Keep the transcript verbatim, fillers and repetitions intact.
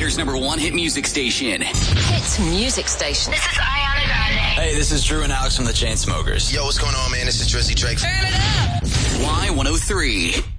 Winter's number one hit music station. Hit music station. This is Ariana Grande. Hey, this is Drew and Alex from the Chainsmokers. Yo, what's going on, man? This is Drizzy Drake. Turn it up. Y one oh three.